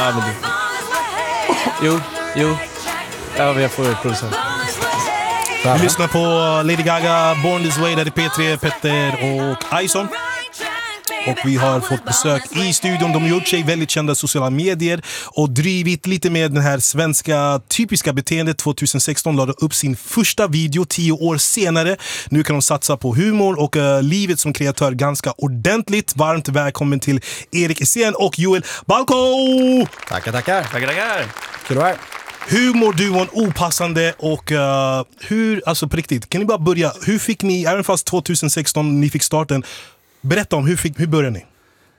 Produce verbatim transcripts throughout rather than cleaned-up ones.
Ja, men det... Jo, jo. Ja, vi får producent. Vi lyssnar på Lady Gaga, Born This Way, där är P tre, Petter och Ison. Och vi har fått besök i studion. De har gjort sig väldigt kända i sociala medier och drivit lite med den här svenska typiska beteendet. tjugohundrasexton lade upp sin första video tio år senare. Nu kan de satsa på humor och uh, livet som kreatör ganska ordentligt. Varmt välkommen till Erik Essén och Joel Balko! Tackar, tackar. Tackar, tackar. Kul att vara här. Hur mår duon opassande och uh, hur, alltså på riktigt, kan ni bara börja, hur fick ni, även fast tjugohundrasexton ni fick starten, berätta om hur, fick, hur började ni?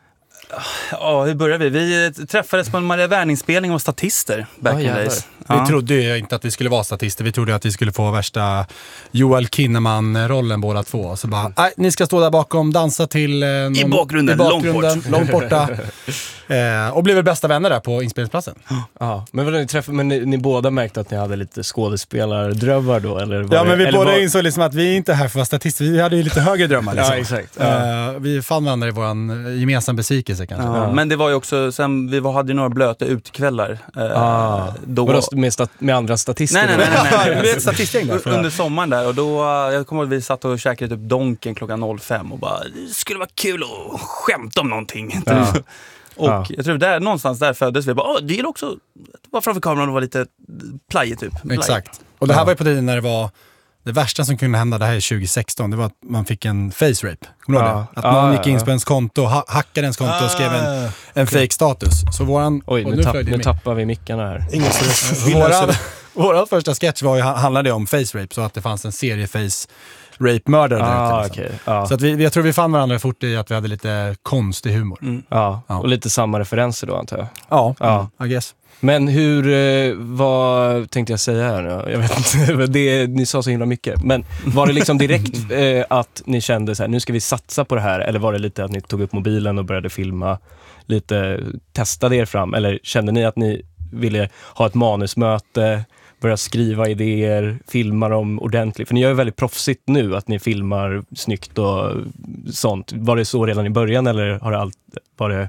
Ja, hur började vi? Vi träffades på en Maria Wern-inspelning och statister back oh, in days. Vi Ja. trodde ju inte att vi skulle vara statister. Vi trodde att vi skulle få värsta Joel Kinnaman-rollen båda två. Så bara, nej, ni ska stå där bakom, dansa till eh, någon, I bakgrunden, i bakgrunden långt långt borta. eh, och blev väl bästa vänner där på inspelningsplatsen. Ja, men vadå, ni träffade, men ni, ni båda märkte att ni hade lite skådespelardrömmar då? Eller var Ja, det, men vi eller båda var... insåg liksom att vi inte är här för att vara statister. Vi hade ju lite högre drömmar. Liksom. Ja, exakt. Ja. Eh, vi fann varandra i vår gemensam besvikelse kanske. Ja, Ja. men det var ju också, sen vi var, hade ju några blöta utekvällar. Eh, Ah. då... Vadå, med, stat, med andra statister? Nej, nej, nej, nej, nej. Vi är ett statistgäng där. Under sommaren där, och då, jag kommer ihåg att vi satt och käkade typ Donken klockan fem och bara, det skulle vara kul att skämta om någonting. Ja. Och Ja. jag tror där, någonstans där föddes vi bara, åh, det gillar också att vara framför kameran och vara lite plajig typ. Plaj. Exakt. Och det här var ju på tiden när det var det värsta som kunde hända, det här är tjugohundrasexton, det var att man fick en face rape. Kommer du ihåg Ja. det? Att Ja, någon ja, gick in ja. på ens konto, ha- hackade ens konto och skrev en, en fake status. Så våran... Oj, och nu, tapp, flög det nu mitt. tappar vi mickarna här. Ingen stress. Våran, våran första sketch var ju, handlade om face rape, så att det fanns en serie face rape-mördare där Ah, ute. Liksom. okej. Ja. Så att vi, jag tror vi fann varandra fort i att vi hade lite konstig humor. Mm. Ja. Ja. Och lite samma referenser då, antar jag. Ja, Ja. I guess. Men hur, eh, vad tänkte jag säga här nu? Jag vet inte, det, ni sa så himla mycket. Men var det liksom direkt eh, att ni kände så här, nu ska vi satsa på det här? Eller var det lite att ni tog upp mobilen och började filma, lite testade er fram? Eller kände ni att ni ville ha ett manusmöte, börja skriva idéer, filma dem ordentligt? För ni gör ju väldigt proffsigt nu, att ni filmar snyggt och sånt. Var det så redan i början, eller har det allt, var det...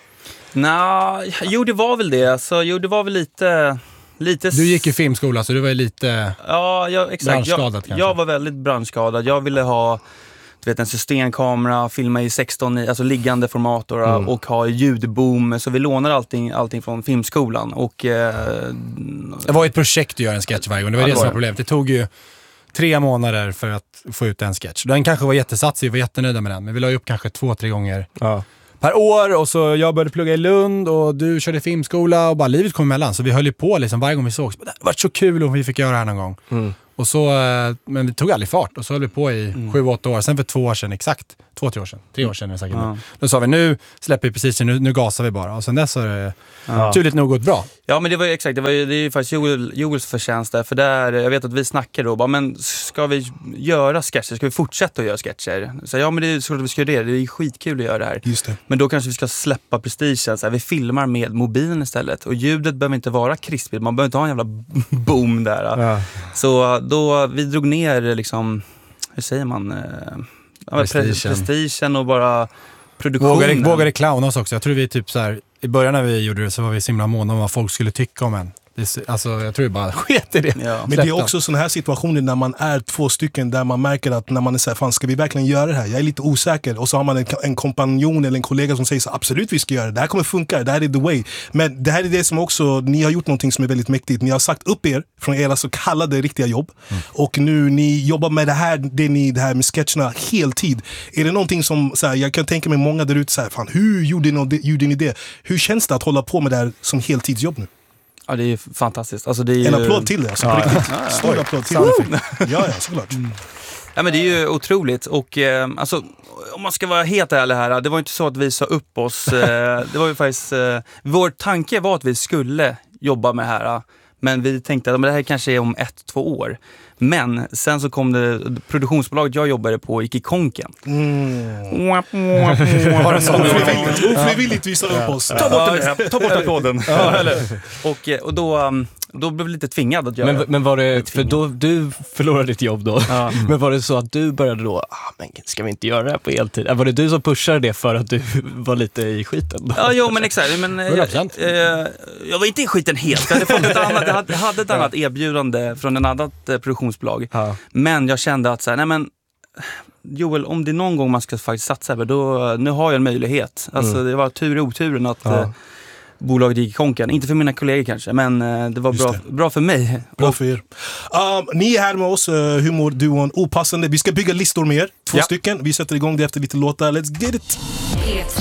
Nå, jo det var väl det. Alltså, jo det var väl lite... lite Du gick i filmskola, så du var ju lite... Ja, jag, exakt. Branschskadad jag, kanske. jag var väldigt branschskadad. Jag ville ha, du vet, en systemkamera, filma i sexton, i, alltså liggande formator Mm. och ha ljudboom. Så vi lånade allting, allting från filmskolan. Och, eh, Det var ju ett projekt att göra en sketch varje gång. Det var Ja, det det som var var problemet. Det tog ju tre månader för att få ut en sketch. Den kanske var jättesatsig, vi var jättenöjda med den. Men vi la upp kanske två, tre gånger Ja. per år. Och så jag började plugga i Lund och du körde filmskola och bara livet kom emellan. Så vi höll ju på liksom varje gång vi sågs. Det var så kul om vi fick göra det här någon gång. Mm. Och så, eh, men det tog aldrig fart. Och så höll vi på i Mm. sju, åtta år. Sen för två år sedan, exakt. Två, tre år sedan. Tre år sedan är det säkert. Ja. Då sa vi, nu släpper vi precis, nu, nu gasar vi bara. Och sen dess har det Ja. tydligt nog gått bra. ja men det var ju exakt, det, var ju, det är ju faktiskt Joel, Joels förtjänst där. För där, jag vet att vi snackade då, bara, men ska vi göra sketcher? Ska vi fortsätta att göra sketcher? Så ja, men det är så att vi ska göra det. Det är skitkul att göra det här. Just det. Men då kanske vi ska släppa prestigen. Så här, vi filmar med mobilen istället. Och ljudet behöver inte vara krispigt. Man behöver inte ha en jävla boom där. Ja. Så då vi drog ner liksom, hur säger man? Eh, ja, men pre- Prestigen. prestigen och bara produktionen. Vågade, vågade clowna oss också. Jag tror vi typ så här, i början när vi gjorde det så var vi så himla måna om vad folk skulle tycka om en. Det, är- alltså jag tror vi bara sket i det. Ja. Men det är också sådana här situationer när man är två stycken där man märker att när man är så här, fan ska vi verkligen göra det här? Jag är lite osäker. Och så har man en, en kompanjon eller en kollega som säger så absolut vi ska göra det. Det här kommer funka, det här är the way. Men det här är det som också, ni har gjort någonting som är väldigt mäktigt. Ni har sagt upp er från era så kallade riktiga jobb. Mm. Och nu ni jobbar med det här, det, ni, det här med sketcherna heltid. Är det någonting som, så här, jag kan tänka mig många där ute så här, fan hur gjorde ni, gjorde ni det? Hur känns det att hålla på med det här som heltidsjobb nu? Ja, det är ju fantastiskt. Alltså, det är ju... En applåd till det, alltså, på riktigt. Stor applåd till det. Ja, ja, såklart. Mm. Ja, men det är ju otroligt. Och eh, alltså, om man ska vara helt ärlig här, det var inte så att vi sa upp oss. Eh, det var ju faktiskt, eh, vår tanke var att vi skulle jobba med det här. Men vi tänkte att det här kanske är om ett, två år. Men sen så kom det, produktionsbolaget jag jobbade på gick i konken. Mm. Var det så? Ofrivilligt, ofrivilligt visar upp oss. Ta bort den, ta bort applåden. Ja, eller? Och, och då, Då blev jag lite tvingad att göra Men, men var det, för då, du förlorade ditt jobb då, Ja. men var det så att du började då, ah, men ska vi inte göra det här på heltid? Var det du som pushade det för att du var lite i skiten då? Ja, jo, men exakt. Men, eh, jag, eh, jag var inte i skiten helt. Jag hade, fått ett annat, jag hade, jag hade ett annat erbjudande från en annat eh, produktionsbolag. Ja. Men jag kände att så här, nej men Joel, om det är någon gång man ska faktiskt satsa över, då, nu har jag en möjlighet. Alltså Mm. det var tur i oturen att Ja. eh, bolaget gick i konken. Inte för mina kollegor kanske, men eh, det var bra, det. bra för mig. Bra för er. Um, ni är här med oss, uh, humorduon Opassande. Vi ska bygga listor med er, två Ja. stycken. Vi sätter igång det efter lite låtar. Let's get it! P